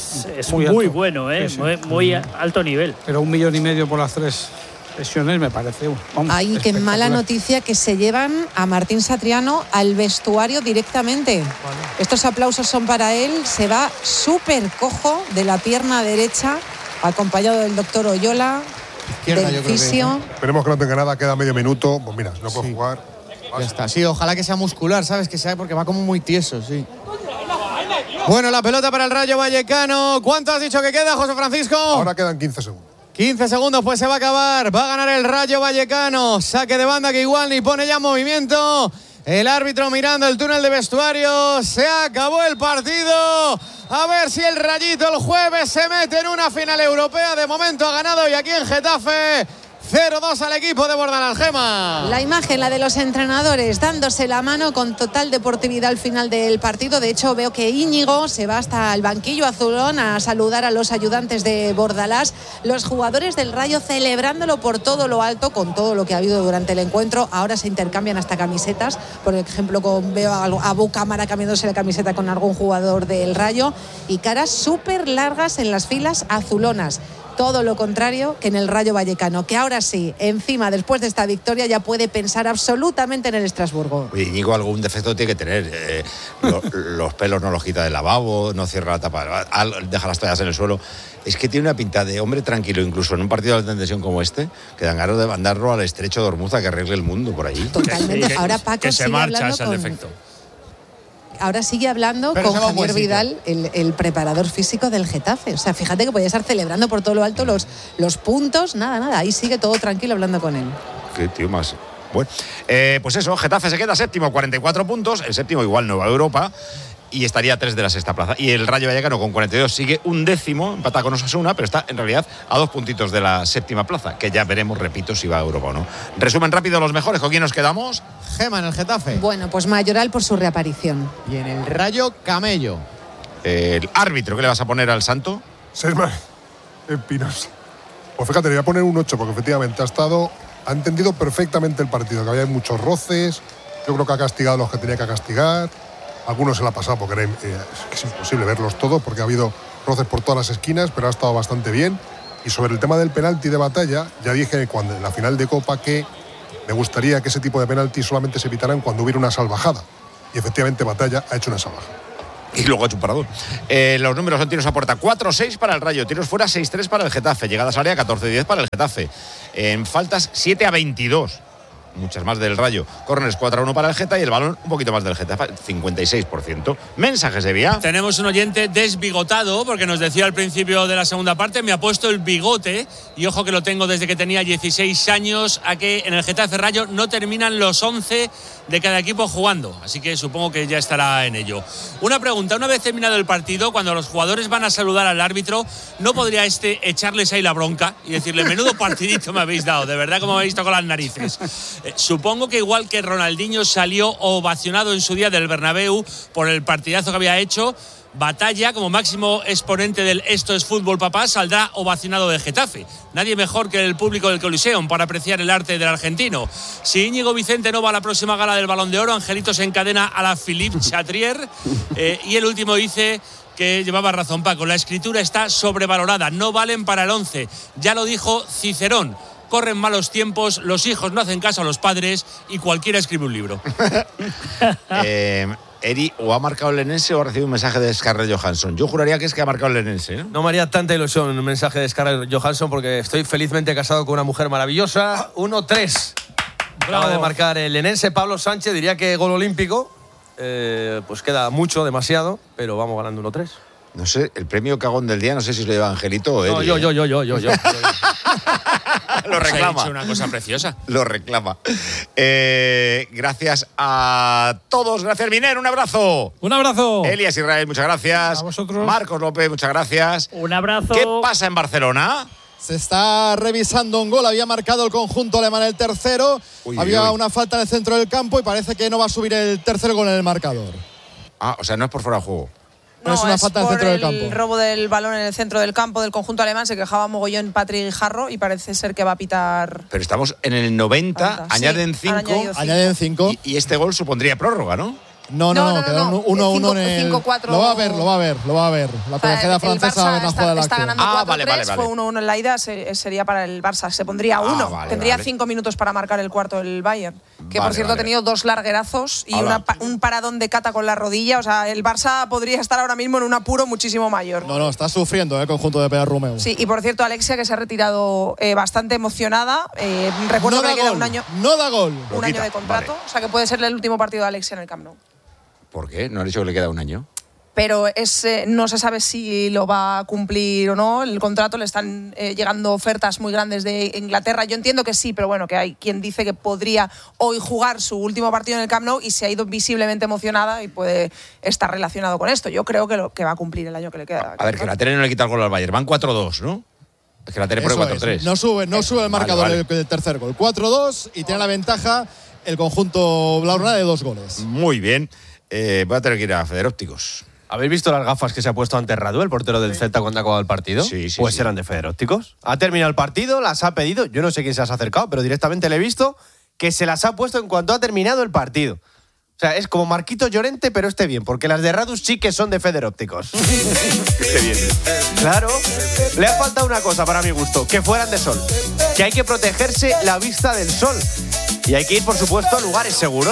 muy bueno, ¿eh? Sí. Muy alto nivel. Pero 1,5 millones por las 3 lesiones me parece... Ay, qué mala noticia que se llevan a Martín Satriano al vestuario directamente. Estos aplausos son para él, se va súper cojo de la pierna derecha, acompañado del doctor Oyola, del fisio. Esperemos que no tenga nada, queda medio minuto. Pues mira, no puede jugar. Ya está, sí, ojalá que sea muscular, ¿sabes? Que sea porque va como muy tieso, sí. Bueno, la pelota para el Rayo Vallecano. ¿Cuánto has dicho que queda, José Francisco? Ahora quedan 15 segundos. 15 segundos, pues se va a acabar. Va a ganar el Rayo Vallecano. Saque de banda que igual ni pone ya en movimiento. El árbitro mirando el túnel de vestuario. Se acabó el partido. A ver si el Rayito el jueves se mete en una final europea. De momento ha ganado y aquí en Getafe 0-2 al equipo de Bordalás, Gema. La imagen, la de los entrenadores, dándose la mano con total deportividad al final del partido. De hecho, veo que Íñigo se va hasta el banquillo azulón a saludar a los ayudantes de Bordalás. Los jugadores del Rayo celebrándolo por todo lo alto, con todo lo que ha habido durante el encuentro. Ahora se intercambian hasta camisetas. Por ejemplo, veo a Bucámara cambiándose la camiseta con algún jugador del Rayo. Y caras súper largas en las filas azulonas. Todo lo contrario que en el Rayo Vallecano, que ahora sí, encima, después de esta victoria, ya puede pensar absolutamente en el Estrasburgo. Oye, Íñigo, algún defecto tiene que tener. Los pelos no los quita del lavabo, no cierra la tapa, deja las toallas en el suelo. Es que tiene una pinta de hombre tranquilo, incluso en un partido de alta tensión como este, que dan ganas de mandarlo al estrecho de Ormuz a que arregle el mundo por allí. Totalmente. Ahora Paco que se sigue marcha, hablando es el defecto. Ahora sigue hablando con Javier Vidal, el preparador físico del Getafe. O sea, fíjate que podía estar celebrando por todo lo alto los puntos. Nada. Ahí sigue todo tranquilo hablando con él. Qué tío más. Bueno, pues eso, Getafe se queda séptimo, 44 puntos. El séptimo igual no va a Europa. Y estaría a 3 de la sexta plaza. Y el Rayo Vallecano con 42 sigue un décimo, empata con Osasuna, pero está en realidad a 2 puntitos de la séptima plaza, que ya veremos, repito, si va a Europa o no. Resumen rápido los mejores, ¿con quién nos quedamos? Gema en el Getafe. Bueno, pues Mayoral por su reaparición. Y en el Rayo, Camello. El árbitro, ¿qué le vas a poner al Santo? Sesma Espinosa. Pues fíjate, le voy a poner un 8, porque efectivamente ha entendido perfectamente el partido, que había muchos roces. Yo creo que ha castigado a los que tenía que castigar. Algunos se la ha pasado porque es imposible verlos todos porque ha habido roces por todas las esquinas, pero ha estado bastante bien. Y sobre el tema del penalti de Batalla, ya dije cuando en la final de Copa que me gustaría que ese tipo de penalti solamente se evitaran cuando hubiera una salvajada. Y efectivamente Batalla ha hecho una salvajada. Y luego ha hecho un paradón. Los números son tiros a puerta 4-6 para el Rayo, tiros fuera 6-3 para el Getafe, llegadas al área 14-10 para el Getafe, en faltas 7-22. Muchas más del Rayo. Córneres 4-1 para el Getafe y el balón un poquito más del Getafe, 56%. Mensajes de vía. Tenemos un oyente desbigotado porque nos decía al principio de la segunda parte, me ha puesto el bigote y ojo que lo tengo desde que tenía 16 años, a que en el Getafe Rayo no terminan los 11 de cada equipo jugando, así que supongo que ya estará en ello. Una pregunta, una vez terminado el partido, cuando los jugadores van a saludar al árbitro, ¿no podría echarles ahí la bronca y decirle, menudo partidito me habéis dado, de verdad como me habéis tocado las narices? Supongo que igual que Ronaldinho salió ovacionado en su día del Bernabéu por el partidazo que había hecho, Batalla, como máximo exponente del esto es fútbol papá, saldrá ovacionado de Getafe. Nadie mejor que el público del Coliseum para apreciar el arte del argentino. Si Íñigo Vicente no va a la próxima gala del Balón de Oro, Angelito se encadena a la Philippe Chatrier. Y el último dice que llevaba razón Paco, la escritura está sobrevalorada, no valen para el 11. Ya lo dijo Cicerón. Corren malos tiempos, los hijos no hacen caso a los padres y cualquiera escribe un libro. Eri, o ha marcado el Lenense o ha recibido un mensaje de Scarlett Johansson. Yo juraría que es que ha marcado el Lenense, ¿no? No me haría tanta ilusión un mensaje de Scarlett Johansson porque estoy felizmente casado con una mujer maravillosa. 1-3. Acaba de marcar el Lenense. Pablo Sánchez diría que gol olímpico. Pues queda mucho, demasiado, pero vamos ganando 1-3. No sé, el premio cagón del día, no sé si se lo lleva Angelito o Eri. No, yo. Lo reclama. Ha hecho una cosa preciosa. Lo reclama. Gracias a todos. Gracias, Miner. Un abrazo. Un abrazo. Elías Israel, muchas gracias. A vosotros. Marcos López, muchas gracias. Un abrazo. ¿Qué pasa en Barcelona? Se está revisando un gol. Había marcado el conjunto alemán el tercero. Había una falta en el centro del campo y parece que no va a subir el tercer gol en el marcador. Ah, o sea, no es por fuera de juego. No, es una falta en el centro del campo. El robo del balón en el centro del campo del conjunto alemán. Se quejaba mogollón Patrick Jarro y parece ser que va a pitar. Pero estamos en el 90, añaden 5. Añaden 5. Y este gol supondría prórroga, ¿no? No, quedaron 1-1 en el. 5-4. Lo va a ver. La colegiada francesa va a ver la jugada de la está acción. ganando 4-3, vale. fue 1-1 en la ida, sería para el Barça. Se pondría 1. Tendría 5 minutos para marcar el cuarto el Bayern. Que por cierto ha tenido 2 larguerazos y un paradón de Cata con la rodilla. O sea, el Barça podría estar ahora mismo en un apuro muchísimo mayor. No, está sufriendo el conjunto de Pere Romeu. Sí, y por cierto, Alexia, que se ha retirado bastante emocionada. Recuerdo que le queda un año. No da gol. Un año de contrato. Vale. O sea, que puede ser el último partido de Alexia en el Camp Nou. ¿Por qué? ¿No ha dicho que le queda un año? Pero no se sabe si lo va a cumplir o no. El contrato, le están llegando ofertas muy grandes de Inglaterra. Yo entiendo que sí, pero bueno, que hay quien dice que podría hoy jugar su último partido en el Camp Nou y se ha ido visiblemente emocionada y puede estar relacionado con esto. Yo creo que va a cumplir el año que le queda. A ver, que la Tele no le quita el gol al Bayern. Van 4-2, ¿no? Es que la Tele pone 4-3. No sube el marcador del tercer gol. 4-2 y tiene la ventaja el conjunto blaugrana de 2 goles. Muy bien. Voy a tener que ir a Federópticos. ¿Habéis visto las gafas que se ha puesto ante Radu, el portero del Celta, cuando ha acabado el partido? Sí. Pues eran de Federópticos. Ha terminado el partido, las ha pedido. Yo no sé quién se las ha acercado, pero directamente le he visto que se las ha puesto en cuanto ha terminado el partido. O sea, es como Marquito Llorente, pero esté bien, porque las de Radu sí que son de Federópticos. Esté bien. Claro. Le ha faltado una cosa para mi gusto, que fueran de sol. Que hay que protegerse la vista del sol. Y hay que ir, por supuesto, a lugares seguros.